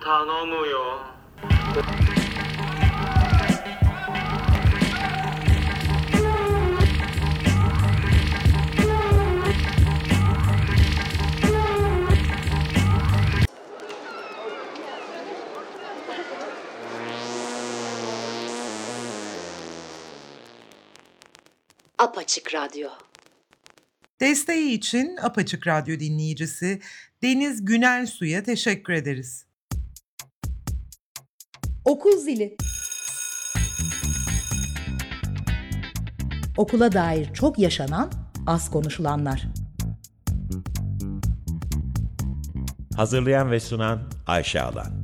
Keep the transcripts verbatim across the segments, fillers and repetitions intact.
頼むよ. Apaçık Radyo. Desteği için Apaçık Radyo dinleyicisi Deniz Günelsu'ya teşekkür ederiz. Okul zili. Okula dair çok yaşanan, az konuşulanlar. Hazırlayan ve sunan Ayşe Alan.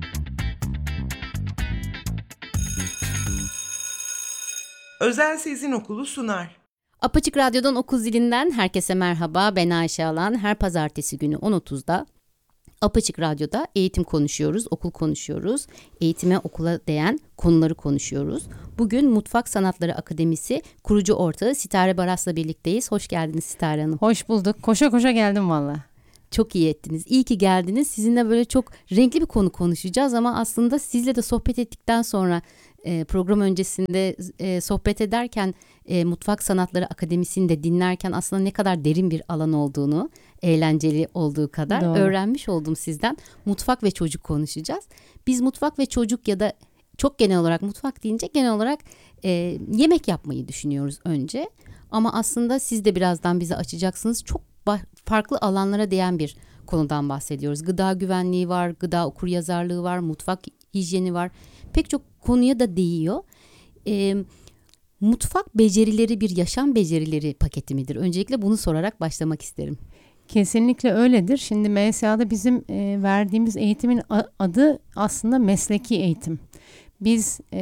Özel Sezin Okulu sunar. Apaçık Radyo'dan Okul Zilinden herkese merhaba. Ben Ayşe Alan. Her pazartesi günü on otuzda Apaçık Radyo'da eğitim konuşuyoruz, okul konuşuyoruz. Eğitime, okula değen konuları konuşuyoruz. Bugün Mutfak Sanatları Akademisi kurucu ortağı Sitare Baras'la birlikteyiz. Hoş geldiniz Sitare Hanım. Hoş bulduk. Koşa koşa geldim valla. Çok iyi ettiniz. İyi ki geldiniz. Sizinle böyle çok renkli bir konu konuşacağız ama aslında sizle de sohbet ettikten sonra e, program öncesinde e, sohbet ederken e, Mutfak Sanatları Akademisi'ni de dinlerken aslında ne kadar derin bir alan olduğunu, eğlenceli olduğu kadar Doğru. öğrenmiş oldum sizden. Mutfak ve çocuk konuşacağız. Biz mutfak ve çocuk ya da çok genel olarak mutfak deyince genel olarak e, yemek yapmayı düşünüyoruz önce. Ama aslında siz de birazdan bize açacaksınız. Çok farklı alanlara değen bir konudan bahsediyoruz. Gıda güvenliği var, gıda okuryazarlığı var, mutfak hijyeni var. Pek çok konuya da değiyor. E, mutfak becerileri bir yaşam becerileri paketi midir? Öncelikle bunu sorarak başlamak isterim. Kesinlikle öyledir. Şimdi M S A'da bizim e, verdiğimiz eğitimin a- adı aslında mesleki eğitim. Biz e,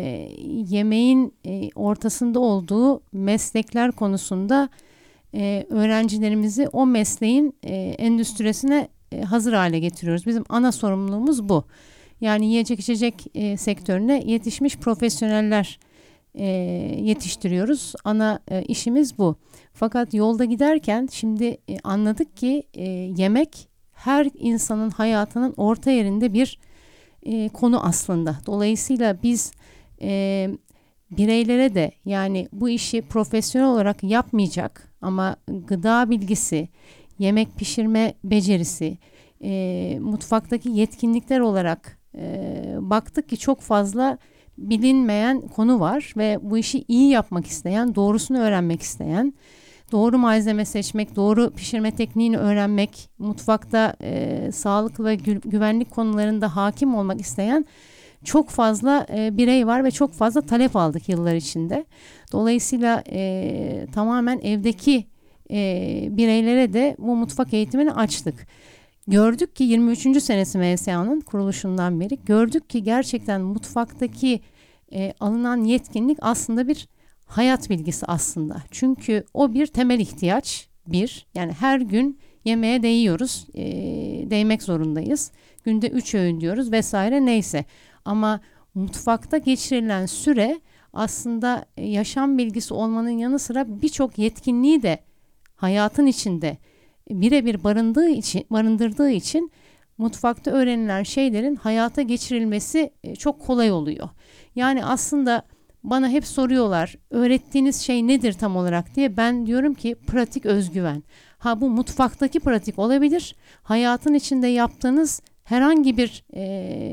yemeğin e, ortasında olduğu meslekler konusunda e, öğrencilerimizi o mesleğin e, endüstrisine e, hazır hale getiriyoruz. Bizim ana sorumluluğumuz bu. Yani yiyecek içecek e, sektörüne yetişmiş profesyoneller e, yetiştiriyoruz. Ana e, işimiz bu. Fakat yolda giderken şimdi e, anladık ki e, yemek her insanın hayatının orta yerinde bir e, konu aslında. Dolayısıyla biz e, bireylere de yani bu işi profesyonel olarak yapmayacak ama gıda bilgisi, yemek pişirme becerisi, e, mutfaktaki yetkinlikler olarak e, baktık ki çok fazla bilinmeyen konu var ve bu işi iyi yapmak isteyen, doğrusunu öğrenmek isteyen, doğru malzeme seçmek, doğru pişirme tekniğini öğrenmek, mutfakta e, sağlık ve gü- güvenlik konularında hakim olmak isteyen çok fazla e, birey var ve çok fazla talep aldık yıllar içinde. Dolayısıyla e, tamamen evdeki e, bireylere de bu mutfak eğitimini açtık. Gördük ki yirmi üçüncü senesi M S A'nın kuruluşundan beri gördük ki gerçekten mutfaktaki e, alınan yetkinlik aslında bir hayat bilgisi aslında. Çünkü o bir temel ihtiyaç. Bir, yani her gün yemeğe değiyoruz, e, değmek zorundayız. Günde üç öğün diyoruz vesaire neyse. Ama mutfakta geçirilen süre aslında yaşam bilgisi olmanın yanı sıra birçok yetkinliği de hayatın içinde birebir barındığı için, barındırdığı için mutfakta öğrenilen şeylerin hayata geçirilmesi çok kolay oluyor. Yani aslında bana hep soruyorlar öğrettiğiniz şey nedir tam olarak diye. Ben diyorum ki pratik özgüven. Ha bu mutfaktaki pratik olabilir. Hayatın içinde yaptığınız herhangi bir e,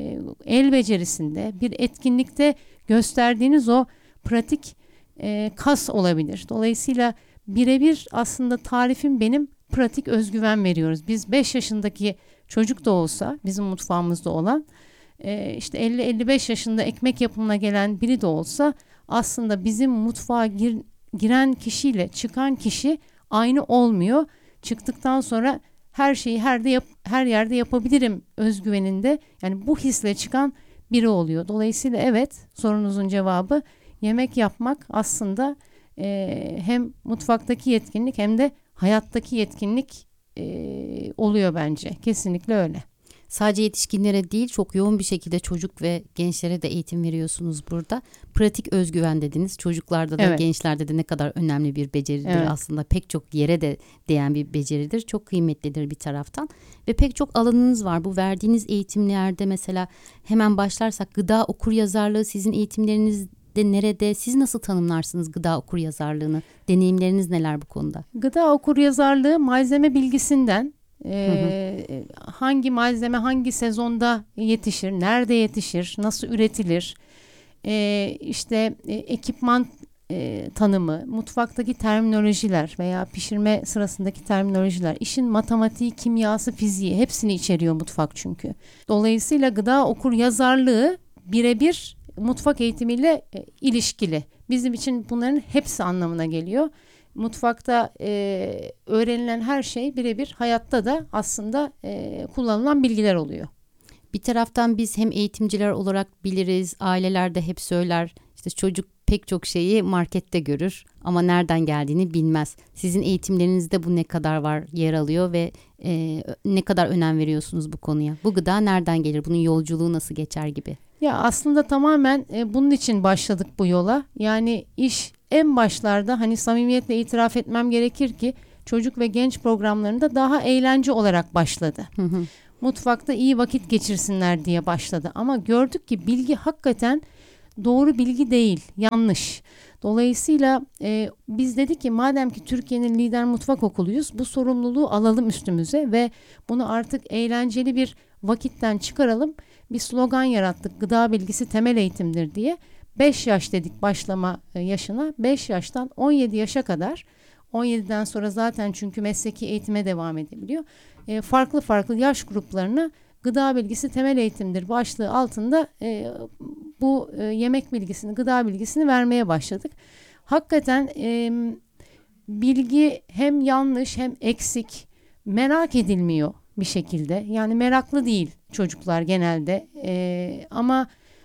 el becerisinde, bir etkinlikte gösterdiğiniz o pratik e, kas olabilir. Dolayısıyla birebir aslında tarifim benim pratik özgüven veriyoruz. Biz beş yaşındaki çocuk da olsa bizim mutfağımızda olan e, işte elli elli beş yaşında ekmek yapımına gelen biri de olsa aslında bizim mutfağa gir, giren kişiyle çıkan kişi aynı olmuyor. Çıktıktan sonra her şeyi her de yap, her yerde yapabilirim özgüveninde yani bu hisle çıkan biri oluyor. Dolayısıyla evet sorunuzun cevabı yemek yapmak aslında e, hem mutfaktaki yetkinlik hem de hayattaki yetkinlik e, oluyor bence. Kesinlikle öyle. sadece yetişkinlere değil çok yoğun bir şekilde çocuk ve gençlere de eğitim veriyorsunuz burada. Pratik özgüven dediniz. Çocuklarda da Evet. gençlerde de ne kadar önemli bir beceridir Evet. aslında. Pek çok yere de değen bir beceridir. Çok kıymetlidir bir taraftan. Ve pek çok alanınız var. Bu verdiğiniz eğitimlerde mesela hemen başlarsak gıda okuryazarlığı sizin eğitimlerinizde nerede? Siz nasıl tanımlarsınız gıda okuryazarlığını? Deneyimleriniz neler bu konuda? Gıda okuryazarlığı malzeme bilgisinden e, hangi malzeme hangi sezonda yetişir, nerede yetişir, nasıl üretilir, e, işte e, ekipman e, tanımı, mutfaktaki terminolojiler veya pişirme sırasındaki terminolojiler, işin matematiği, kimyası, fiziği hepsini içeriyor mutfak çünkü. Dolayısıyla gıda okuryazarlığı birebir mutfak eğitimiyle e, ilişkili. Bizim için bunların hepsi anlamına geliyor. Mutfakta e, öğrenilen her şey birebir hayatta da aslında e, kullanılan bilgiler oluyor. Bir taraftan biz hem eğitimciler olarak biliriz, aileler de hep söyler. İşte çocuk pek çok şeyi markette görür ama nereden geldiğini bilmez. Sizin eğitimlerinizde bu ne kadar var, yer alıyor ve e, ne kadar önem veriyorsunuz bu konuya? Bu gıda nereden gelir? Bunun yolculuğu nasıl geçer gibi? Ya aslında tamamen e, bunun için başladık bu yola. Yani iş en başlarda hani samimiyetle itiraf etmem gerekir ki çocuk ve genç programlarında daha eğlence olarak başladı. Hı hı. Mutfakta iyi vakit geçirsinler diye başladı. Ama gördük ki bilgi hakikaten doğru bilgi değil, yanlış. Dolayısıyla e, biz dedik ki madem ki Türkiye'nin lider mutfak okuluyuz, bu sorumluluğu alalım üstümüze ve bunu artık eğlenceli bir vakitten çıkaralım. Bir slogan yarattık, gıda bilgisi temel eğitimdir diye. beş yaş dedik başlama yaşına, beş yaştan on yedi yaşa kadar, on yediden sonra zaten çünkü mesleki eğitime devam edebiliyor. E, farklı farklı yaş gruplarına gıda bilgisi temel eğitimdir başlığı altında e, bu e, yemek bilgisini, gıda bilgisini vermeye başladık. Hakikaten e, bilgi hem yanlış hem eksik, merak edilmiyor bir şekilde. Yani meraklı değil çocuklar genelde. E, ama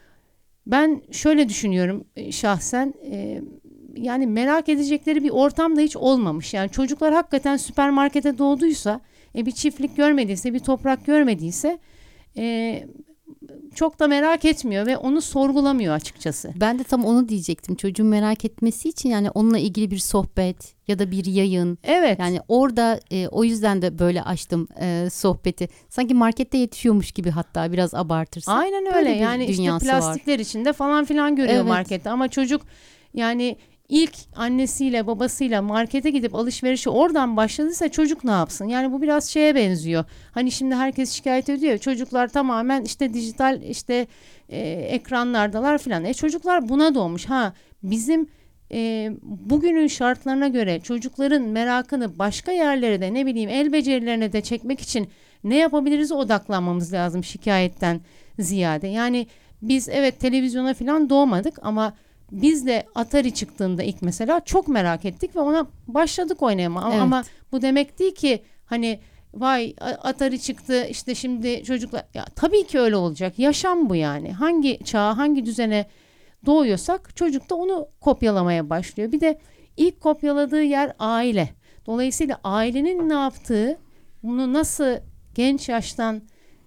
ben şöyle düşünüyorum e, şahsen. E, yani merak edecekleri bir ortam da hiç olmamış. Yani çocuklar hakikaten süpermarkete doğduysa, e, bir çiftlik görmediyse, bir toprak görmediyse e, çok da merak etmiyor ve onu sorgulamıyor açıkçası. Ben de tam onu diyecektim. Çocuğun merak etmesi için yani onunla ilgili bir sohbet ya da bir yayın. Evet. Yani orada e, o yüzden de böyle açtım e, sohbeti. Sanki markette yetişiyormuş gibi hatta biraz abartırsan. Aynen öyle. Böyle bir Yani işte dünyası plastikler içinde falan filan görüyor Evet. markette. Ama çocuk yani ilk annesiyle babasıyla markete gidip alışverişi oradan başladıysa çocuk ne yapsın? Yani bu biraz şeye benziyor. Hani şimdi herkes şikayet ediyor ya, çocuklar tamamen işte dijital işte e, ekranlardalar filan. E çocuklar buna doğmuş. Ha bizim e, bugünün şartlarına göre çocukların merakını başka yerlere de ne bileyim el becerilerine de çekmek için ne yapabiliriz odaklanmamız lazım şikayetten ziyade. Yani biz evet televizyona filan doğmadık ama biz de Atari çıktığında ilk mesela çok merak ettik ve ona başladık oynamaya. Evet. Ama bu demek değil ki hani vay Atari çıktı işte şimdi çocuklar, ya tabii ki öyle olacak. Yaşam bu yani. Hangi çağa, hangi düzene doğuyorsak çocuk da onu kopyalamaya başlıyor. Bir de ilk kopyaladığı yer aile. Dolayısıyla ailenin ne yaptığı, bunu nasıl genç yaştan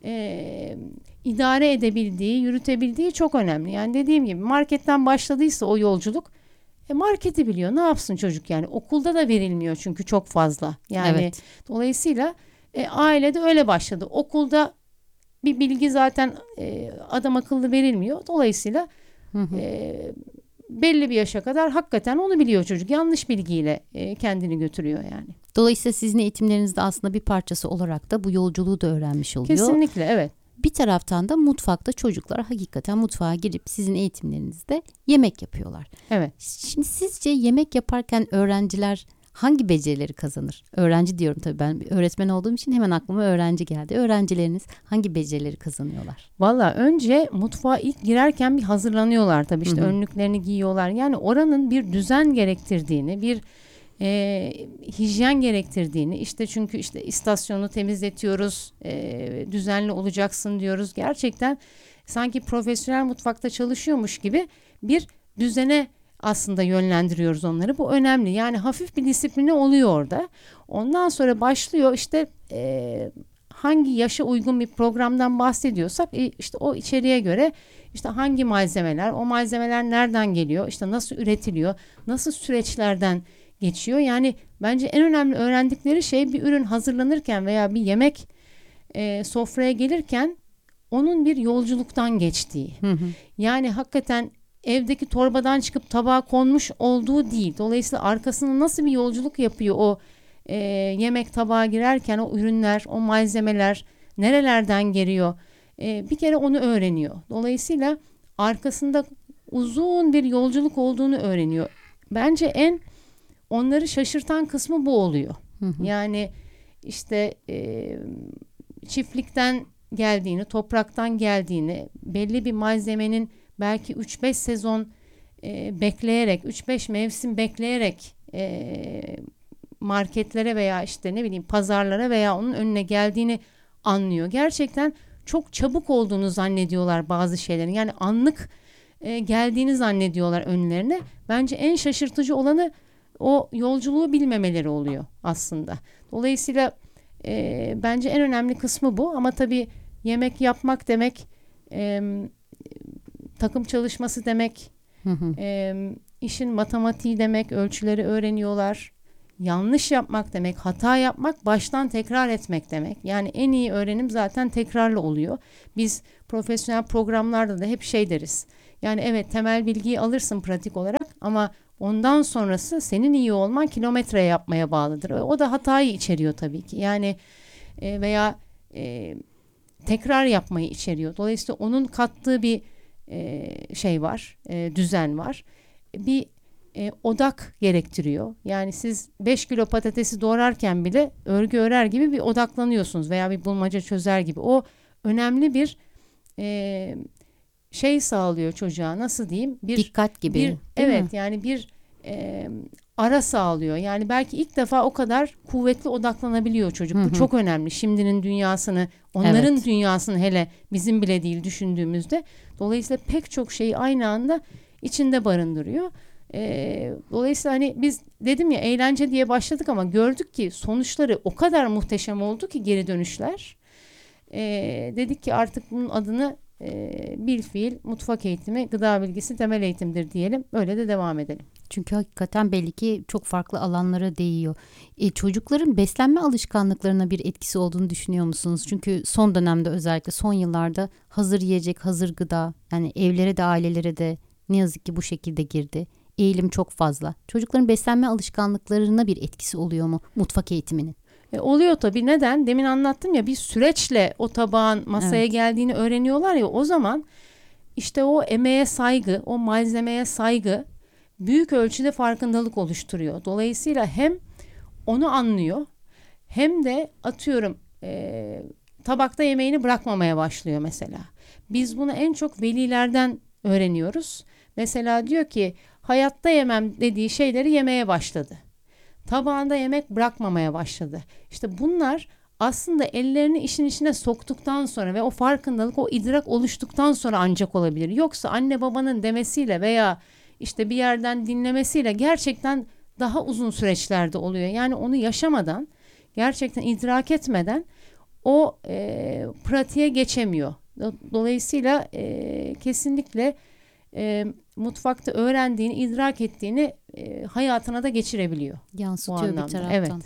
e, idare edebildiği, yürütebildiği çok önemli. Yani dediğim gibi marketten başladıysa o yolculuk, e marketi biliyor. Ne yapsın çocuk yani? Okulda da verilmiyor çünkü çok fazla. Yani Evet. dolayısıyla e, ailede öyle başladı. Okulda bir bilgi zaten e, adam akıllı verilmiyor. Dolayısıyla Hı hı. e, belli bir yaşa kadar hakikaten onu biliyor çocuk. Yanlış bilgiyle e, kendini götürüyor yani. Dolayısıyla sizin eğitimlerinizde aslında bir parçası olarak da bu yolculuğu da öğrenmiş oluyor. Kesinlikle evet. Bir taraftan da mutfakta çocuklar hakikaten mutfağa girip sizin eğitimlerinizde yemek yapıyorlar. Evet. Şimdi sizce yemek yaparken öğrenciler hangi becerileri kazanır? Öğrenci diyorum tabii, ben bir öğretmen olduğum için hemen aklıma öğrenci geldi. Öğrencileriniz hangi becerileri kazanıyorlar? Valla önce mutfağa ilk girerken bir hazırlanıyorlar tabii, işte Hı hı. önlüklerini giyiyorlar. Yani oranın bir düzen gerektirdiğini, bir e, hijyen gerektirdiğini, işte çünkü işte istasyonu temizletiyoruz, e, düzenli olacaksın diyoruz. Gerçekten sanki profesyonel mutfakta çalışıyormuş gibi bir düzene aslında yönlendiriyoruz onları. Bu önemli. Yani hafif bir disiplini oluyor orada. Ondan sonra başlıyor işte e, hangi yaşa uygun bir programdan bahsediyorsak e, işte o içeriğe göre işte hangi malzemeler, o malzemeler nereden geliyor, işte nasıl üretiliyor, nasıl süreçlerden geçiyor. Yani bence en önemli öğrendikleri şey bir ürün hazırlanırken veya bir yemek e, sofraya gelirken onun bir yolculuktan geçtiği. Hı hı. Yani hakikaten evdeki torbadan çıkıp tabağa konmuş olduğu değil. Dolayısıyla arkasında nasıl bir yolculuk yapıyor o e, yemek tabağa girerken, o ürünler, o malzemeler nerelerden geliyor? E, bir kere onu öğreniyor. Dolayısıyla arkasında uzun bir yolculuk olduğunu öğreniyor. Bence en onları şaşırtan kısmı bu oluyor. Hı hı. Yani işte e, çiftlikten geldiğini, topraktan geldiğini, belli bir malzemenin belki üç beş sezon e, bekleyerek, üç beş mevsim bekleyerek e, marketlere veya işte ne bileyim pazarlara veya onun önüne geldiğini anlıyor. Gerçekten çok çabuk olduğunu zannediyorlar bazı şeylerin. Yani anlık e, geldiğini zannediyorlar önlerine. Bence en şaşırtıcı olanı o yolculuğu bilmemeleri oluyor aslında. Dolayısıyla e, bence en önemli kısmı bu. Ama tabii yemek yapmak demek, e, takım çalışması demek, Hı hı. e, işin matematiği demek, ölçüleri öğreniyorlar. Yanlış yapmak demek, hata yapmak, baştan tekrar etmek demek. Yani en iyi öğrenim zaten tekrarla oluyor. Biz profesyonel programlarda da hep şey deriz. Yani evet, temel bilgiyi alırsın pratik olarak ama ondan sonrası senin iyi olman kilometre yapmaya bağlıdır. O da hatayı içeriyor tabii ki. Yani e, veya e, tekrar yapmayı içeriyor. Dolayısıyla onun kattığı bir e, şey var, e, düzen var. Bir e, odak gerektiriyor. Yani siz beş kilo patatesi doğrarken bile örgü örer gibi bir odaklanıyorsunuz veya bir bulmaca çözer gibi. O önemli bir e, şey sağlıyor çocuğa, nasıl diyeyim? Bir Dikkat gibi. bir, değil evet mi? yani bir e, ara sağlıyor. Yani belki ilk defa o kadar kuvvetli odaklanabiliyor çocuk. Hı Bu hı. çok önemli. Şimdinin dünyasını, onların Evet. dünyasını hele bizim bile değil düşündüğümüzde. Dolayısıyla pek çok şeyi aynı anda içinde barındırıyor. E, dolayısıyla hani biz dedim ya eğlence diye başladık ama gördük ki sonuçları o kadar muhteşem oldu ki geri dönüşler. E, dedik ki artık bunun adını e, bilfiil mutfak eğitimi, gıda bilgisi temel eğitimdir diyelim. Öyle de devam edelim. Çünkü hakikaten belli ki çok farklı alanlara değiyor. E, çocukların beslenme alışkanlıklarına bir etkisi olduğunu düşünüyor musunuz? Çünkü son dönemde, özellikle son yıllarda hazır yiyecek, hazır gıda, yani evlere de ailelere de ne yazık ki bu şekilde girdi. Eğilim çok fazla. Çocukların beslenme alışkanlıklarına bir etkisi oluyor mu mutfak eğitiminin? E, oluyor tabii. Neden? Demin anlattım ya, bir süreçle o tabağın masaya Evet. geldiğini öğreniyorlar ya, o zaman işte o emeğe saygı, o malzemeye saygı büyük ölçüde farkındalık oluşturuyor. Dolayısıyla hem onu anlıyor hem de atıyorum e, tabakta yemeğini bırakmamaya başlıyor mesela. Biz bunu en çok velilerden öğreniyoruz. Mesela diyor ki hayatta yemem dediği şeyleri yemeye başladı. Tabağında yemek bırakmamaya başladı. İşte bunlar aslında ellerini işin içine soktuktan sonra ve o farkındalık, o idrak oluştuktan sonra ancak olabilir. Yoksa anne babanın demesiyle veya işte bir yerden dinlemesiyle gerçekten daha uzun süreçlerde oluyor. Yani onu yaşamadan, gerçekten idrak etmeden o e, pratiğe geçemiyor. Dolayısıyla e, kesinlikle e, mutfakta öğrendiğini, idrak ettiğini e, hayatına da geçirebiliyor. Yansıtıyor bir anlamda, taraftan. evet.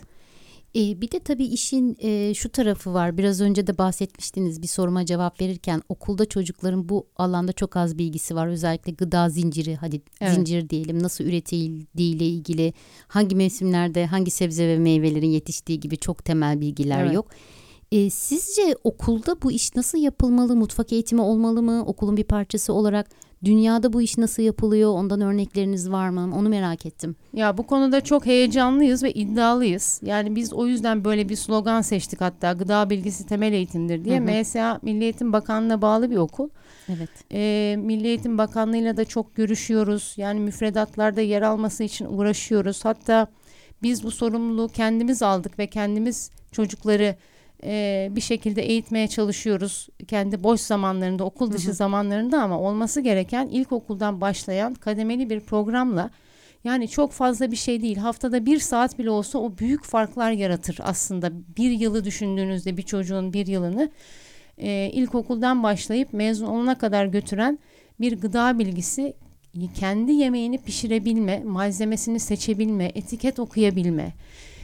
E, bir de tabii işin e, şu tarafı var. Biraz önce de bahsetmiştiniz bir soruma cevap verirken, okulda çocukların bu alanda çok az bilgisi var. Özellikle gıda zinciri, hadi Evet. zincir diyelim, nasıl üretildiğiyle ilgili, hangi mevsimlerde hangi sebze ve meyvelerin yetiştiği gibi çok temel bilgiler Evet. yok. E, sizce okulda bu iş nasıl yapılmalı? Mutfak eğitimi olmalı mı? Okulun bir parçası olarak dünyada bu iş nasıl yapılıyor? Ondan örnekleriniz var mı? Onu merak ettim. Ya bu konuda çok heyecanlıyız ve iddialıyız. Yani biz o yüzden böyle bir slogan seçtik, hatta gıda bilgisi temel eğitimdir diye. Hı hı. M S A Milli Eğitim Bakanlığı'na bağlı bir okul. Evet. Ee, Milli Eğitim Bakanlığı'yla da çok görüşüyoruz. Yani müfredatlarda yer alması için uğraşıyoruz. Hatta biz bu sorumluluğu kendimiz aldık ve kendimiz çocukları e, bir şekilde eğitmeye çalışıyoruz. Kendi boş zamanlarında, okul dışı Hı hı. zamanlarında, ama olması gereken ilkokuldan başlayan kademeli bir programla Yani çok fazla bir şey değil. Haftada bir saat bile olsa o büyük farklar yaratır aslında. Bir yılı düşündüğünüzde bir çocuğun bir yılını e, ilkokuldan başlayıp mezun olana kadar götüren bir gıda bilgisi, kendi yemeğini pişirebilme, malzemesini seçebilme, etiket okuyabilme,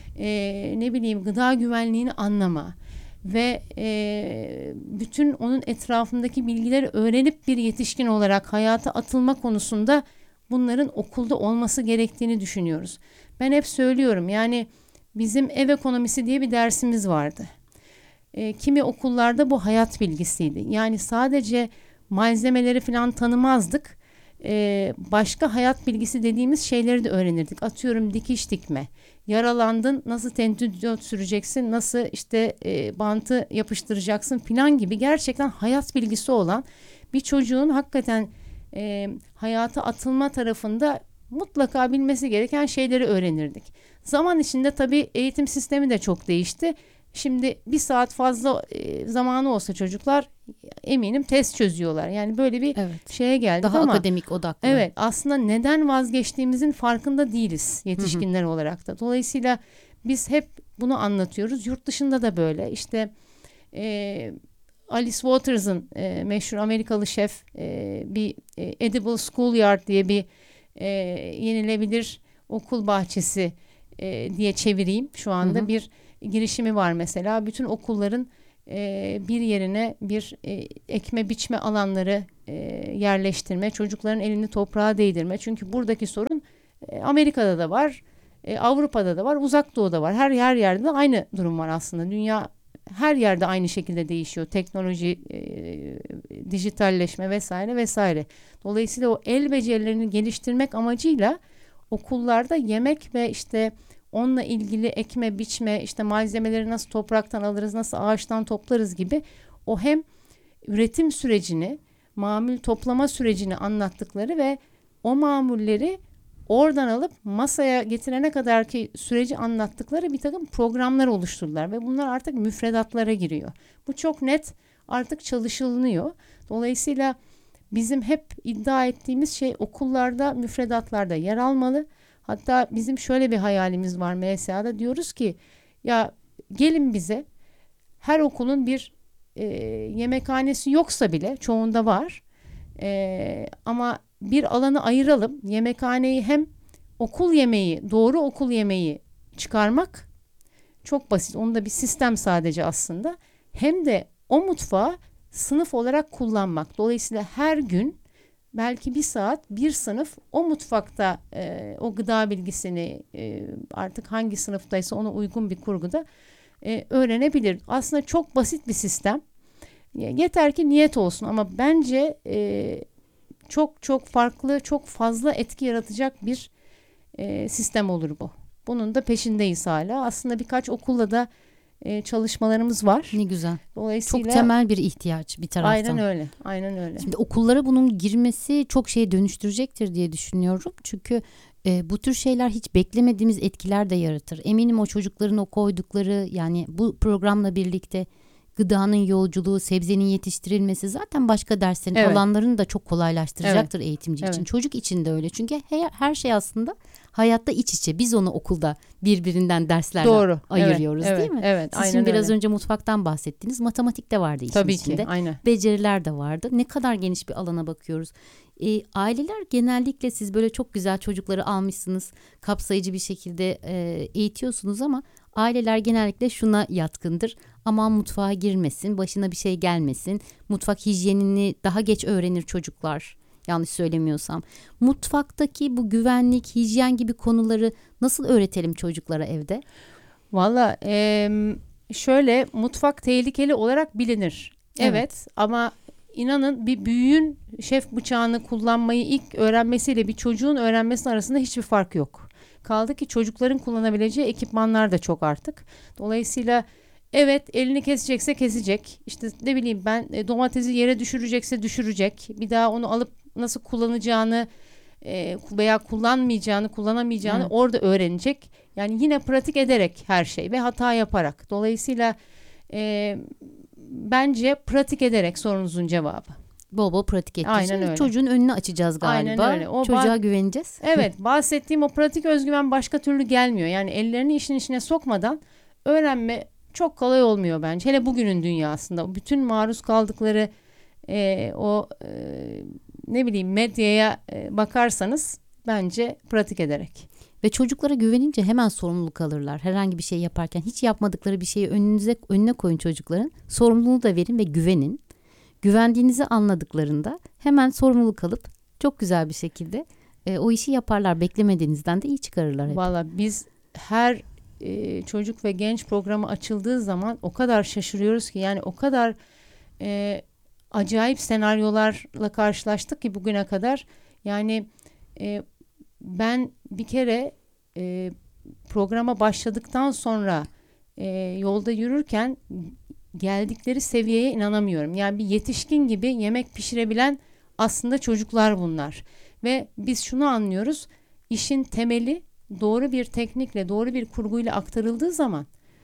e, ne bileyim gıda güvenliğini anlama ve e, bütün onun etrafındaki bilgileri öğrenip bir yetişkin olarak hayata atılma konusunda bunların okulda olması gerektiğini düşünüyoruz. Ben hep söylüyorum, yani bizim ev ekonomisi diye bir dersimiz vardı. E, kimi okullarda bu hayat bilgisiydi. Yani sadece malzemeleri falan tanımazdık. E, başka hayat bilgisi dediğimiz şeyleri de öğrenirdik. Atıyorum dikiş dikme. Yaralandın, nasıl tendüdot süreceksin, nasıl işte e, bantı yapıştıracaksın falan gibi gerçekten hayat bilgisi olan bir çocuğun hakikaten e, hayata atılma tarafında mutlaka bilmesi gereken şeyleri öğrenirdik. Zaman içinde tabii eğitim sistemi de çok değişti. Şimdi bir saat fazla e, zamanı olsa çocuklar eminim test çözüyorlar. Yani böyle bir Evet. şeye geldik Daha ama akademik odaklı. evet, aslında neden vazgeçtiğimizin farkında değiliz yetişkinler hı hı. olarak da. Dolayısıyla biz hep bunu anlatıyoruz. Yurt dışında da böyle. İşte e, Alice Waters'ın e, meşhur Amerikalı şef e, bir e, Edible Schoolyard diye bir e, yenilebilir okul bahçesi e, diye çevireyim. Şu anda hı hı. bir girişimi var mesela. Bütün okulların e, bir yerine bir e, ekme biçme alanları e, yerleştirme, çocukların elini toprağa değdirme. Çünkü buradaki sorun e, Amerika'da da var, e, Avrupa'da da var, Uzak Doğu'da var. Her her yerde de aynı durum var aslında. Dünya her yerde aynı şekilde değişiyor. Teknoloji, e, dijitalleşme vesaire vesaire. Dolayısıyla o el becerilerini geliştirmek amacıyla okullarda yemek ve işte onunla ilgili ekme, biçme, işte malzemeleri nasıl topraktan alırız, nasıl ağaçtan toplarız gibi o hem üretim sürecini, mamul toplama sürecini anlattıkları ve o mamulleri oradan alıp masaya getirene kadarki süreci anlattıkları bir takım programlar oluşturdular ve bunlar artık müfredatlara giriyor. Bu çok net artık çalışılıyor. Dolayısıyla bizim hep iddia ettiğimiz şey okullarda, müfredatlarda yer almalı. Hatta bizim şöyle bir hayalimiz var M S A'da. Diyoruz ki ya gelin bize, her okulun bir e, yemekhanesi yoksa bile, çoğunda var. E, ama bir alanı ayıralım. Yemekhaneyi hem okul yemeği, doğru okul yemeği çıkarmak çok basit. Onun da bir sistem sadece aslında. Hem de o mutfağı sınıf olarak kullanmak. Dolayısıyla her gün belki bir saat bir sınıf o mutfakta e, o gıda bilgisini e, artık hangi sınıftaysa ona uygun bir kurguda e, öğrenebilir. Aslında çok basit bir sistem. Yeter ki niyet olsun ama bence e, çok çok farklı, çok fazla etki yaratacak bir e, sistem olur bu. Bunun da peşindeyiz hala. Aslında birkaç okulla da e, çalışmalarımız var. Ne güzel. Dolayısıyla çok temel bir ihtiyaç bir taraftan. Aynen öyle. Aynen öyle. Şimdi okullara bunun girmesi çok şeye dönüştürecektir diye düşünüyorum. Çünkü e, bu tür şeyler hiç beklemediğimiz etkiler de yaratır. Eminim o çocukların o koydukları, yani bu programla birlikte gıdanın yolculuğu, sebzenin yetiştirilmesi zaten başka derslerin evet. alanlarını da çok kolaylaştıracaktır evet. eğitimci evet. için. Çocuk için de öyle. Çünkü her, her şey aslında hayatta iç içe. Biz onu okulda birbirinden derslerle Doğru. ayırıyoruz evet. değil mi? Evet, Siz aynen şimdi biraz öyle. önce mutfaktan bahsettiniz. Matematik de vardı işin Tabii içinde. ki, aynen. Beceriler de vardı. Ne kadar geniş bir alana bakıyoruz. E, aileler genellikle, siz böyle çok güzel çocukları almışsınız, kapsayıcı bir şekilde e, eğitiyorsunuz ama aileler genellikle şuna yatkındır. Aman mutfağa girmesin, başına bir şey gelmesin. Mutfak hijyenini daha geç öğrenir çocuklar. Yanlış söylemiyorsam. Mutfaktaki bu güvenlik, hijyen gibi konuları nasıl öğretelim çocuklara evde? Valla e, şöyle, mutfak tehlikeli olarak bilinir. Evet, evet ama inanın bir büyüğün şef bıçağını kullanmayı ilk öğrenmesiyle bir çocuğun öğrenmesi arasında hiçbir fark yok. Kaldı ki çocukların kullanabileceği ekipmanlar da çok artık. Dolayısıyla evet, elini kesecekse kesecek. İşte ne bileyim ben, domatesi yere düşürecekse düşürecek. Bir daha onu alıp nasıl kullanacağını e, veya kullanmayacağını, kullanamayacağını Hı. orada öğrenecek. Yani yine pratik ederek her şey ve hata yaparak. Dolayısıyla e, bence pratik ederek sorunuzun cevabı. Bol bol pratik edeceğiz. Aynen öyle. Çocuğun önünü açacağız galiba. Aynen öyle. O Çocuğa ba- güveneceğiz. Evet, bahsettiğim o pratik özgüven başka türlü gelmiyor. Yani ellerini işin içine sokmadan öğrenme çok kolay olmuyor bence. Hele bugünün dünyasında bütün maruz kaldıkları e, o e, ne bileyim medyaya e, bakarsanız bence pratik ederek. Ve çocuklara güvenince hemen sorumluluk alırlar. Herhangi bir şey yaparken hiç yapmadıkları bir şeyi önünüze önüne koyun çocukların. Sorumluluğu da verin ve güvenin. Güvendiğinizi anladıklarında hemen sorumluluk alıp çok güzel bir şekilde e, o işi yaparlar. Beklemediğinizden de iyi çıkarırlar hep. Valla biz her e, çocuk ve genç programı açıldığı zaman o kadar şaşırıyoruz ki, yani o kadar e, acayip senaryolarla karşılaştık ki bugüne kadar. Yani e, ben bir kere e, programa başladıktan sonra e, yolda yürürken geldikleri seviyeye inanamıyorum. Yani bir yetişkin gibi yemek pişirebilen aslında çocuklar bunlar. Ve biz şunu anlıyoruz. İşin temeli doğru bir teknikle, doğru bir kurguyla aktarıldığı zaman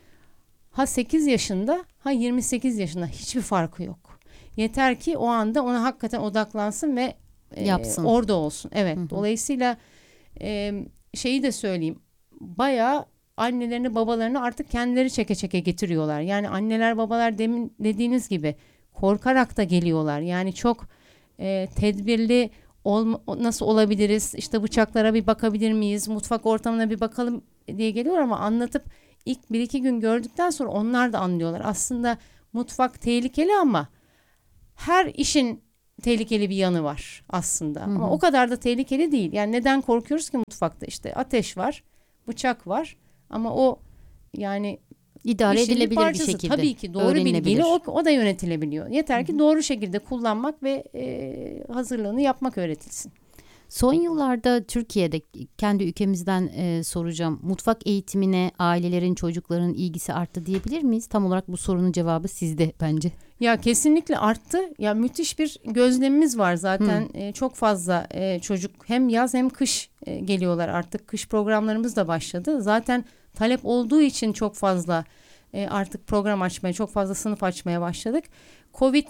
ha sekiz yaşında ha yirmi sekiz yaşında hiçbir farkı yok. Yeter ki o anda ona hakikaten odaklansın ve e, Yapsın. orada olsun. Evet. Hı hı. Dolayısıyla e, şeyi de söyleyeyim. Bayağı annelerini babalarını artık kendileri çeke çeke getiriyorlar. Yani anneler babalar demin dediğiniz gibi korkarak da geliyorlar. Yani çok e, tedbirli olma, nasıl olabiliriz? İşte bıçaklara bir bakabilir miyiz? Mutfak ortamına bir bakalım diye geliyor ama anlatıp ilk bir iki gün gördükten sonra onlar da anlıyorlar. Aslında mutfak tehlikeli ama her işin tehlikeli bir yanı var aslında. Hı hı. Ama o kadar da tehlikeli değil. Yani neden korkuyoruz ki mutfakta? İşte ateş var, bıçak var ama o yani İdare işin bir edilebilir bir parçası. şekilde. Tabii ki doğru öğrenilebilir. bilgiyle o, o da yönetilebiliyor. Yeter ki doğru şekilde kullanmak ve e, hazırlığını yapmak öğretilsin. Son yıllarda Türkiye'de, kendi ülkemizden e, soracağım. Mutfak eğitimine ailelerin, çocukların ilgisi arttı diyebilir miyiz? Tam olarak bu sorunun cevabı sizde bence. Ya kesinlikle arttı. Ya müthiş bir gözlemimiz var zaten. E, çok fazla e, çocuk hem yaz hem kış e, geliyorlar artık. Kış programlarımız da başladı. Zaten talep olduğu için çok fazla e, artık program açmaya, çok fazla sınıf açmaya başladık. Covid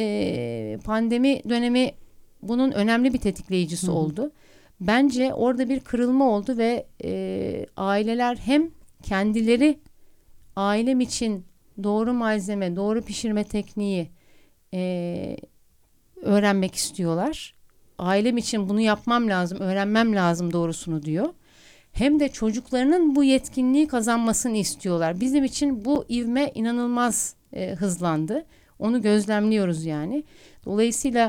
e, pandemi dönemi bunun önemli bir tetikleyicisi Hı hı. oldu. Bence orada bir kırılma oldu ve e, aileler hem kendileri ailem için doğru malzeme, doğru pişirme tekniği e, öğrenmek istiyorlar. Ailem için bunu yapmam lazım, öğrenmem lazım doğrusunu diyor. Hem de çocuklarının bu yetkinliği kazanmasını istiyorlar. Bizim için bu ivme inanılmaz e, hızlandı. Onu gözlemliyoruz yani. Dolayısıyla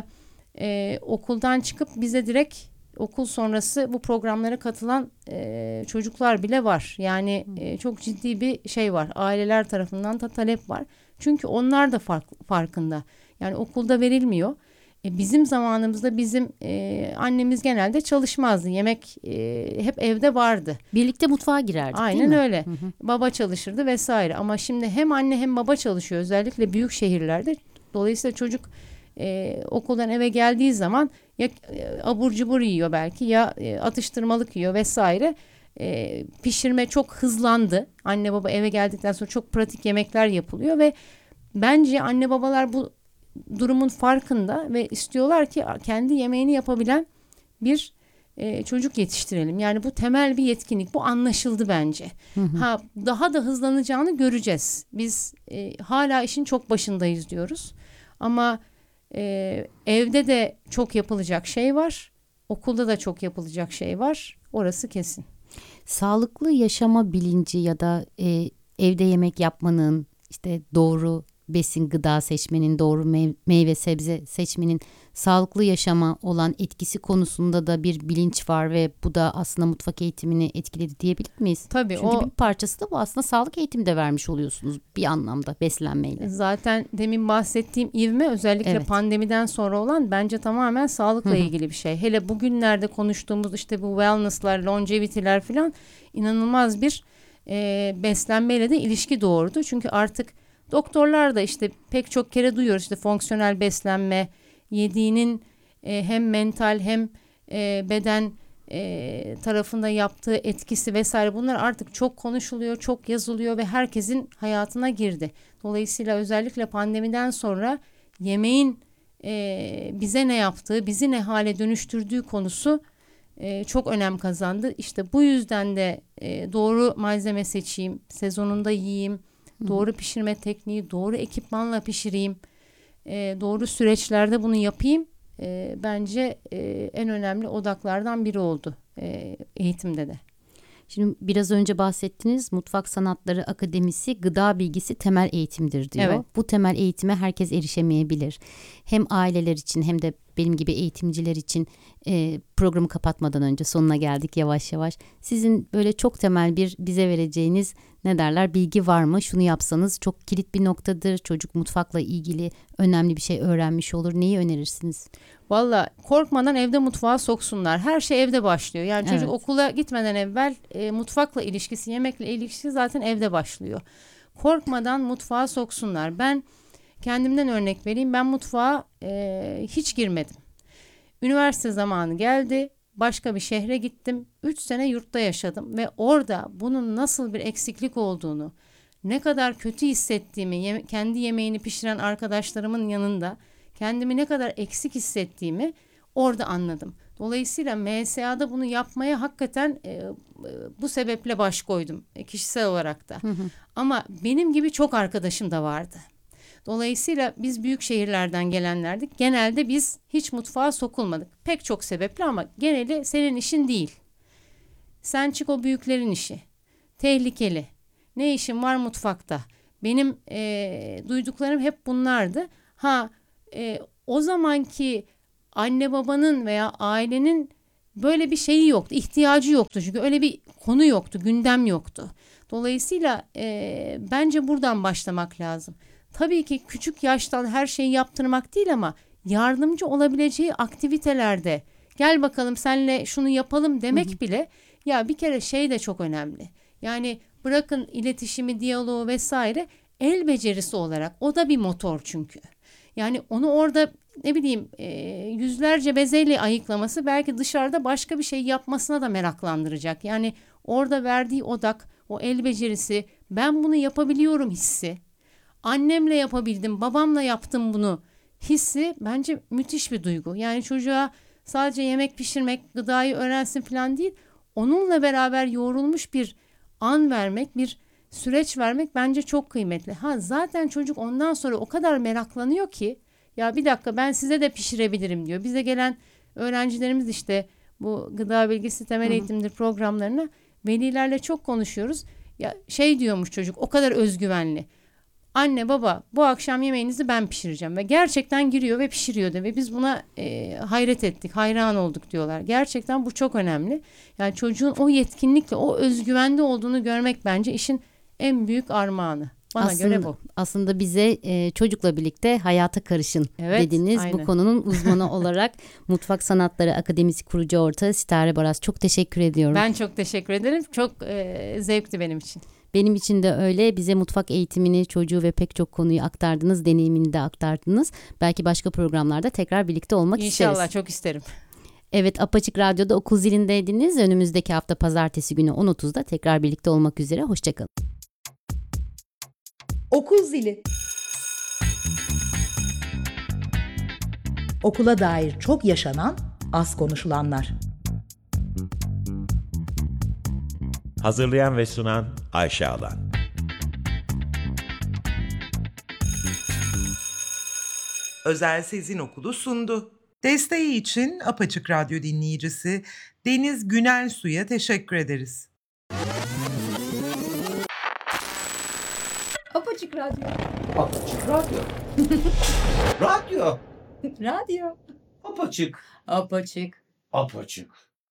e, okuldan çıkıp bize direkt okul sonrası bu programlara katılan e, çocuklar bile var. Yani e, çok ciddi bir şey var. Aileler tarafından da talep var. Çünkü onlar da fark, farkında. Yani okulda verilmiyor. E, bizim zamanımızda bizim e, annemiz genelde çalışmazdı. Yemek e, hep evde vardı. Birlikte mutfağa girerdik, Aynen değil mi? öyle. Hı hı. Baba çalışırdı vesaire. Ama şimdi hem anne hem baba çalışıyor. Özellikle büyük şehirlerde. Dolayısıyla çocuk e, okuldan eve geldiği zaman ya e, abur cubur yiyor belki ya e, atıştırmalık yiyor vesaire. E, pişirme çok hızlandı. Anne baba eve geldikten sonra çok pratik yemekler yapılıyor ve bence anne babalar bu durumun farkında ve istiyorlar ki kendi yemeğini yapabilen bir e, çocuk yetiştirelim. Yani bu temel bir yetkinlik. Bu anlaşıldı bence. Hı hı. Ha daha da hızlanacağını göreceğiz. Biz e, hala işin çok başındayız diyoruz. Ama e, evde de çok yapılacak şey var. Okulda da çok yapılacak şey var. Orası kesin. Sağlıklı yaşama bilinci ya da e, evde yemek yapmanın, işte doğru besin gıda seçmenin, doğru mev- meyve sebze seçmenin sağlıklı yaşama olan etkisi konusunda da bir bilinç var ve bu da aslında mutfak eğitimini etkiledi diyebilir miyiz? Tabii Çünkü o bir parçası da bu, aslında sağlık eğitimi de vermiş oluyorsunuz bir anlamda beslenmeyle. zaten demin bahsettiğim ivme özellikle Evet. pandemiden sonra olan bence tamamen sağlıkla Hı hı. ilgili bir şey. Hele bugünlerde konuştuğumuz işte bu wellness'lar, longevity'ler falan inanılmaz bir e, beslenmeyle de ilişki doğurdu. Çünkü artık doktorlar da işte pek çok kere duyuyoruz işte fonksiyonel beslenme, yediğinin e, hem mental hem e, beden e, tarafında yaptığı etkisi vesaire, bunlar artık çok konuşuluyor, çok yazılıyor ve herkesin hayatına girdi. Dolayısıyla özellikle pandemiden sonra yemeğin e, bize ne yaptığı, bizi ne hale dönüştürdüğü konusu e, çok önem kazandı. İşte bu yüzden de e, doğru malzeme seçeyim, sezonunda yiyeyim, doğru pişirme tekniği, doğru ekipmanla pişireyim, e, doğru süreçlerde bunu yapayım. E, bence e, en önemli odaklardan biri oldu e, eğitimde de. Şimdi biraz önce bahsettiniz, Mutfak Sanatları Akademisi gıda bilgisi temel eğitimdir diyor. Evet. Bu temel eğitime herkes erişemeyebilir. Hem aileler için hem de benim gibi eğitimciler için e, programı kapatmadan önce sonuna geldik yavaş yavaş. Sizin böyle çok temel bir bize vereceğiniz ne derler bilgi var mı? Şunu yapsanız çok kilit bir noktadır. Çocuk mutfakla ilgili önemli bir şey öğrenmiş olur. Neyi önerirsiniz? Valla korkmadan evde mutfağa soksunlar. Her şey evde başlıyor. Yani çocuk Evet. okula gitmeden evvel e, mutfakla ilişkisi, yemekle ilişkisi zaten evde başlıyor. Korkmadan mutfağa soksunlar. Ben kendimden örnek vereyim. Ben mutfağa e, hiç girmedim. Üniversite zamanı geldi. Başka bir şehre gittim. Üç sene yurtta yaşadım ve orada bunun nasıl bir eksiklik olduğunu, ne kadar kötü hissettiğimi, yeme- kendi yemeğini pişiren arkadaşlarımın yanında kendimi ne kadar eksik hissettiğimi orada anladım. Dolayısıyla M S A'da bunu yapmaya hakikaten e, e, bu sebeple baş koydum e, kişisel olarak da. Ama benim gibi çok arkadaşım da vardı. Dolayısıyla biz büyük şehirlerden gelenlerdik. Genelde biz hiç mutfağa sokulmadık. Pek çok sebeple ama geneli senin işin değil. Sen çık, o büyüklerin işi. Tehlikeli. Ne işin var mutfakta? Benim e, duyduklarım hep bunlardı. Ha e, o zamanki anne babanın veya ailenin böyle bir şeyi yoktu. İhtiyacı yoktu çünkü öyle bir konu yoktu. Gündem yoktu. Dolayısıyla e, bence buradan başlamak lazım. Tabii ki küçük yaştan her şeyi yaptırmak değil ama yardımcı olabileceği aktivitelerde gel bakalım senle şunu yapalım demek hı hı. bile ya bir kere şey de çok önemli. Yani bırakın iletişimi, diyaloğu vesaire, el becerisi olarak o da bir motor çünkü. Yani onu orada ne bileyim e, yüzlerce bezeyle ayıklaması belki dışarıda başka bir şey yapmasına da meraklandıracak. Yani orada verdiği odak, o el becerisi, ben bunu yapabiliyorum hissi. Annemle yapabildim, babamla yaptım bunu hissi bence müthiş bir duygu. Yani çocuğa sadece yemek pişirmek, gıdayı öğrensin falan değil, onunla beraber yoğrulmuş bir an vermek, bir süreç vermek bence çok kıymetli. Ha zaten çocuk ondan sonra o kadar meraklanıyor ki ya bir dakika ben size de pişirebilirim diyor. Bize gelen öğrencilerimiz işte bu gıda bilgisi temel eğitimdir programlarına velilerle çok konuşuyoruz. Ya şey diyormuş çocuk, o kadar özgüvenli. Anne baba bu akşam yemeğinizi ben pişireceğim ve gerçekten giriyor ve pişiriyor da ve biz buna e, hayret ettik, hayran olduk diyorlar. Gerçekten bu çok önemli. Yani çocuğun o yetkinlikle, o özgüvende olduğunu görmek bence işin en büyük armağanı. Bana aslında, göre bu. Aslında bize e, çocukla birlikte hayata karışın Evet, dediniz. aynen. Bu konunun uzmanı olarak Mutfak Sanatları Akademisi kurucu ortağı Sitare Baraz, çok teşekkür ediyorum. Ben çok teşekkür ederim. Çok e, zevkti benim için. Benim için de öyle. Bize mutfak eğitimini, çocuğu ve pek çok konuyu aktardınız, deneyimini de aktardınız. Belki başka programlarda tekrar birlikte olmak İnşallah, isteriz. İnşallah, çok isterim. Evet, Apaçık Radyo'da Okul Zilindeydiniz. Önümüzdeki hafta pazartesi günü on otuzda tekrar birlikte olmak üzere. Hoşçakalın. Okul zili. Okula dair çok yaşanan, az konuşulanlar. Hazırlayan ve sunan Ayşe Alan. Özel Sezin Okulu sundu. Desteği için Apaçık Radyo dinleyicisi Deniz Günel Su'ya teşekkür ederiz. Apaçık Radyo. Apaçık Radyo. Radyo. Radyo. Apaçık. Apaçık. Apaçık.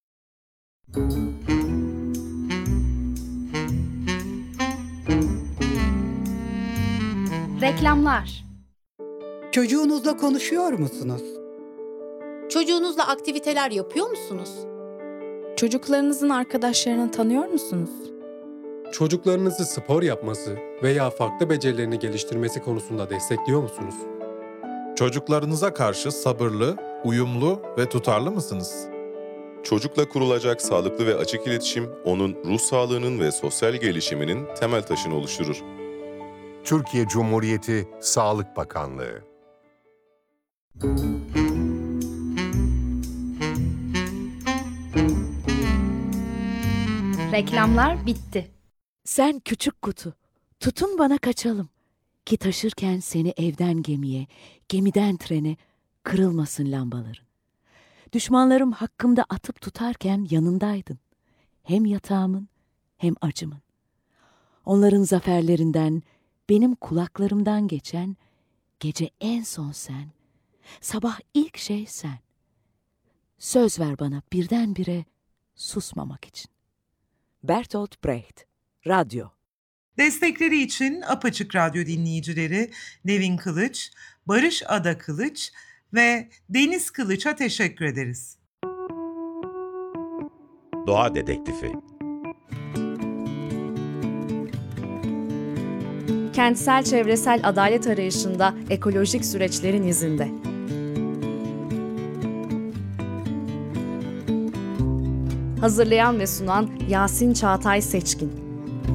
Reklamlar. Çocuğunuzla konuşuyor musunuz? Çocuğunuzla aktiviteler yapıyor musunuz? Çocuklarınızın arkadaşlarını tanıyor musunuz? Çocuklarınızı spor yapması veya farklı becerilerini geliştirmesi konusunda destekliyor musunuz? Çocuklarınıza karşı sabırlı, uyumlu ve tutarlı mısınız? Çocukla kurulacak sağlıklı ve açık iletişim, onun ruh sağlığının ve sosyal gelişiminin temel taşını oluşturur. Türkiye Cumhuriyeti Sağlık Bakanlığı. Reklamlar bitti. Sen küçük kutu, tutun bana kaçalım. Ki taşırken seni evden gemiye, gemiden trene kırılmasın lambaların. Düşmanlarım hakkımda atıp tutarken yanındaydın. Hem yatağımın hem acımın. Onların zaferlerinden, benim kulaklarımdan geçen, gece en son sen, sabah ilk şey sen. Söz ver bana birdenbire susmamak için. Bertolt Brecht, Radyo. Destekleri için Apaçık Radyo dinleyicileri Nevin Kılıç, Barış Ada Kılıç ve Deniz Kılıç'a teşekkür ederiz. Doğa Dedektifi. Kentsel çevresel adalet arayışında ekolojik süreçlerin izinde. Hazırlayan ve sunan Yasin Çağatay Seçkin.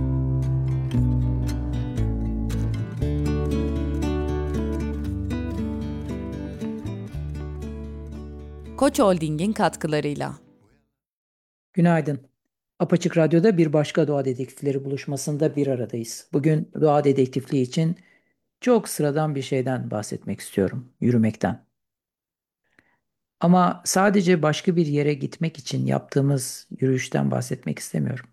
Koç Holding'in katkılarıyla. Günaydın. Apaçık Radyo'da bir başka doğa dedektifleri buluşmasında bir aradayız. Bugün doğa dedektifliği için çok sıradan bir şeyden bahsetmek istiyorum, yürümekten. Ama sadece başka bir yere gitmek için yaptığımız yürüyüşten bahsetmek istemiyorum.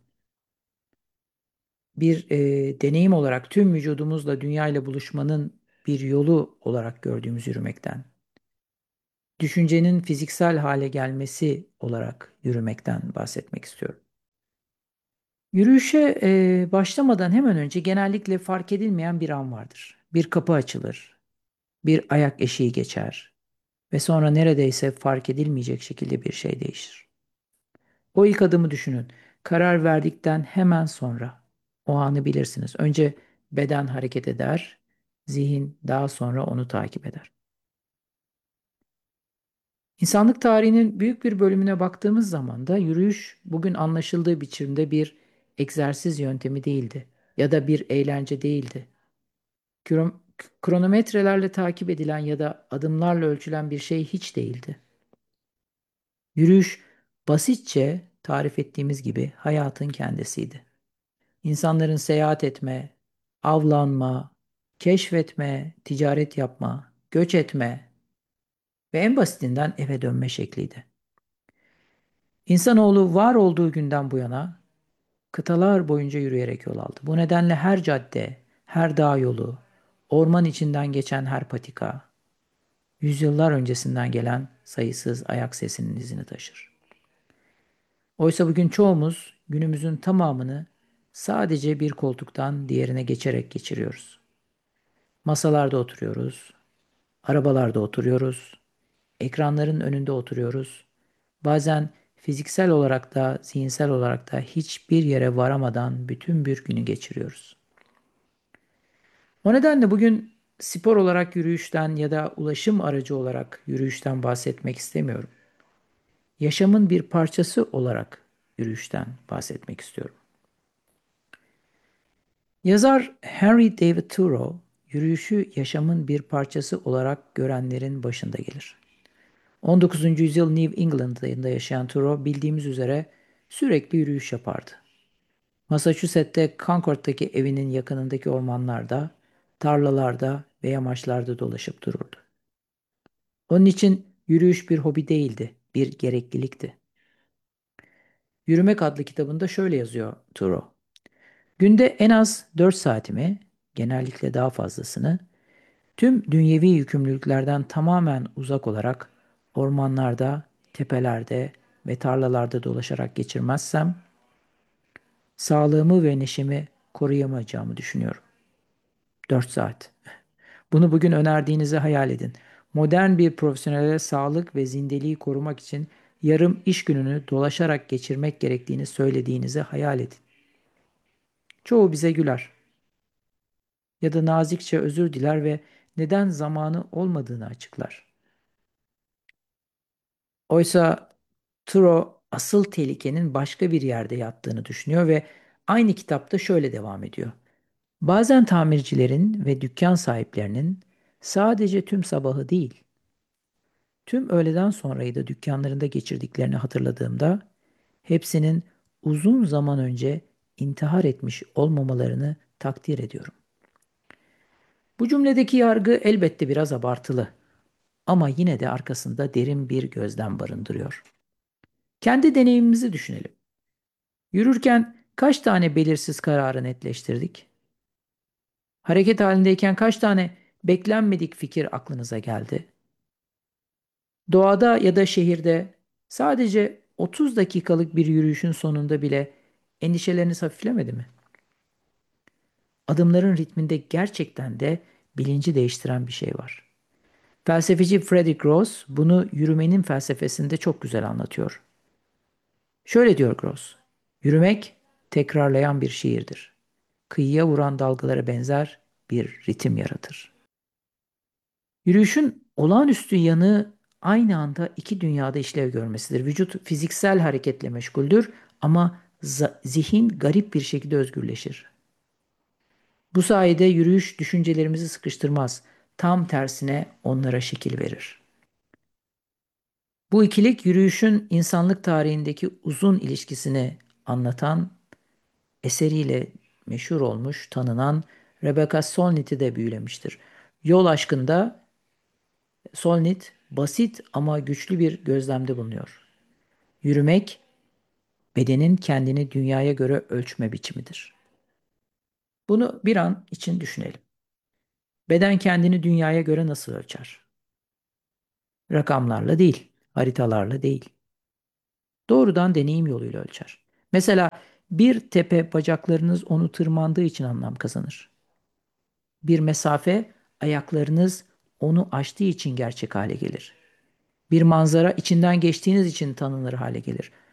Bir e, deneyim olarak tüm vücudumuzla dünya ile buluşmanın bir yolu olarak gördüğümüz yürümekten. Düşüncenin fiziksel hale gelmesi olarak yürümekten bahsetmek istiyorum. Yürüyüşe e, başlamadan hemen önce genellikle fark edilmeyen bir an vardır. Bir kapı açılır, bir ayak eşiği geçer ve sonra neredeyse fark edilmeyecek şekilde bir şey değişir. O ilk adımı düşünün. Karar verdikten hemen sonra o anı bilirsiniz. Önce beden hareket eder, zihin daha sonra onu takip eder. İnsanlık tarihinin büyük bir bölümüne baktığımız zaman da yürüyüş bugün anlaşıldığı biçimde bir egzersiz yöntemi değildi ya da bir eğlence değildi. Krom- Kronometrelerle takip edilen ya da adımlarla ölçülen bir şey hiç değildi. Yürüyüş basitçe tarif ettiğimiz gibi hayatın kendisiydi. İnsanların seyahat etme, avlanma, keşfetme, ticaret yapma, göç etme ve en basitinden eve dönme şekliydi. İnsanoğlu var olduğu günden bu yana kıtalar boyunca yürüyerek yol aldı. Bu nedenle her cadde, her dağ yolu, orman içinden geçen her patika, yüzyıllar öncesinden gelen sayısız ayak sesinin izini taşır. Oysa bugün çoğumuz günümüzün tamamını sadece bir koltuktan diğerine geçerek geçiriyoruz. Masalarda oturuyoruz, arabalarda oturuyoruz, ekranların önünde oturuyoruz. Bazen fiziksel olarak da zihinsel olarak da hiçbir yere varamadan bütün bir günü geçiriyoruz. O nedenle bugün spor olarak yürüyüşten ya da ulaşım aracı olarak yürüyüşten bahsetmek istemiyorum. Yaşamın bir parçası olarak yürüyüşten bahsetmek istiyorum. Yazar Henry David Thoreau, yürüyüşü yaşamın bir parçası olarak görenlerin başında gelir. on dokuzuncu yüzyıl New England'da yaşayan Thoreau bildiğimiz üzere sürekli yürüyüş yapardı. Massachusetts'te Concord'daki evinin yakınındaki ormanlarda, tarlalarda ve yamaçlarda dolaşıp dururdu. Onun için yürüyüş bir hobi değildi, bir gereklilikti. Yürümek adlı kitabında şöyle yazıyor Thoreau. Günde en az dört saatimi, genellikle daha fazlasını, tüm dünyevi yükümlülüklerden tamamen uzak olarak ormanlarda, tepelerde ve tarlalarda dolaşarak geçirmezsem, sağlığımı ve neşemi koruyamayacağımı düşünüyorum. Dört saat. Bunu bugün önerdiğinizi hayal edin. Modern bir profesyonele sağlık ve zindeliği korumak için yarım iş gününü dolaşarak geçirmek gerektiğini söylediğinizi hayal edin. Çoğu bize güler. Ya da nazikçe özür diler ve neden zamanı olmadığını açıklar. Oysa Thoreau asıl tehlikenin başka bir yerde yattığını düşünüyor ve aynı kitapta şöyle devam ediyor. Bazen tamircilerin ve dükkan sahiplerinin sadece tüm sabahı değil, Tüm öğleden sonrayı da dükkanlarında geçirdiklerini hatırladığımda hepsinin uzun zaman önce intihar etmiş olmamalarını takdir ediyorum. Bu cümledeki yargı elbette biraz abartılı ama yine de arkasında derin bir gözlem barındırıyor. Kendi deneyimimizi düşünelim. Yürürken kaç tane belirsiz kararı netleştirdik? Hareket halindeyken kaç tane beklenmedik fikir aklınıza geldi? Doğada ya da şehirde sadece otuz dakikalık bir yürüyüşün sonunda bile endişeleriniz hafiflemedi mi? Adımların ritminde gerçekten de bilinci değiştiren bir şey var. Felsefeci Frederick Gross bunu yürümenin felsefesinde çok güzel anlatıyor. Şöyle diyor Gross, yürümek tekrarlayan bir şiirdir. Kıyıya vuran dalgalara benzer bir ritim yaratır. Yürüyüşün olağanüstü yanı aynı anda iki dünyada işlev görmesidir. Vücut fiziksel hareketle meşguldür ama zihin garip bir şekilde özgürleşir. Bu sayede yürüyüş düşüncelerimizi sıkıştırmaz, tam tersine onlara şekil verir. Bu ikilik yürüyüşün insanlık tarihindeki uzun ilişkisini anlatan, eseriyle meşhur olmuş, tanınan Rebecca Solnit'i de büyülemiştir. Yol aşkında Solnit basit ama güçlü bir gözlemde bulunuyor. Yürümek, bedenin kendini dünyaya göre ölçme biçimidir. Bunu bir an için düşünelim. Beden kendini dünyaya göre nasıl ölçer? Rakamlarla değil, haritalarla değil. Doğrudan deneyim yoluyla ölçer. Mesela bir tepe bacaklarınız onu tırmandığı için anlam kazanır. Bir mesafe ayaklarınız onu aştığı için gerçek hale gelir. Bir manzara içinden geçtiğiniz için tanınır hale gelir.